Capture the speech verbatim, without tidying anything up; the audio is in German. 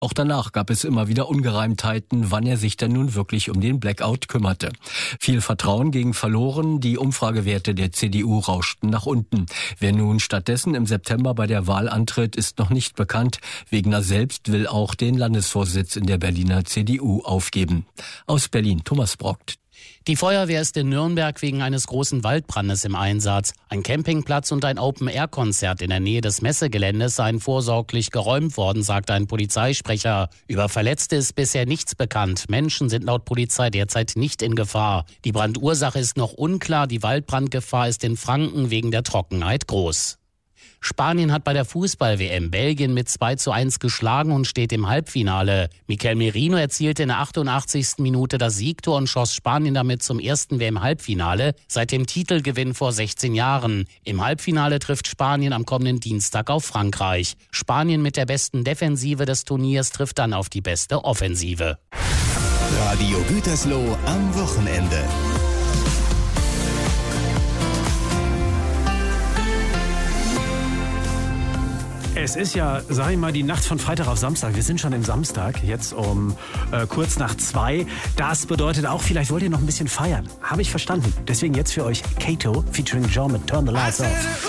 Auch danach gab es immer wieder Ungereimtheiten, wann er sich denn nun wirklich um den Blackout kümmerte. Viel Vertrauen ging verloren, die Umfragewerte der C D U rauschten nach unten. Wer nun stattdessen im September bei der Wahl antritt, ist noch nicht bekannt. Wegner selbst will auch den Landesvorsitz in der Berliner C D U aufgeben. Aus Berlin, Thomas Brockt. Die Feuerwehr ist in Nürnberg wegen eines großen Waldbrandes im Einsatz. Ein Campingplatz und ein Open-Air-Konzert in der Nähe des Messegeländes seien vorsorglich geräumt worden, sagt ein Polizeisprecher. Über Verletzte ist bisher nichts bekannt. Menschen sind laut Polizei derzeit nicht in Gefahr. Die Brandursache ist noch unklar. Die Waldbrandgefahr ist in Franken wegen der Trockenheit groß. Spanien hat bei der Fußball-W M Belgien mit zwei zu eins geschlagen und steht im Halbfinale. Mikel Merino erzielte in der achtundachtzigsten Minute das Siegtor und schoss Spanien damit zum ersten W M-Halbfinale seit dem Titelgewinn vor sechzehn Jahren. Im Halbfinale trifft Spanien am kommenden Dienstag auf Frankreich. Spanien mit der besten Defensive des Turniers trifft dann auf die beste Offensive. Radio Gütersloh am Wochenende. Es ist ja, sag ich mal, die Nacht von Freitag auf Samstag. Wir sind schon im Samstag, jetzt um äh, kurz nach zwei. Das bedeutet auch, vielleicht wollt ihr noch ein bisschen feiern. Habe ich verstanden. Deswegen jetzt für euch Kato featuring John mit Turn the Lights Off.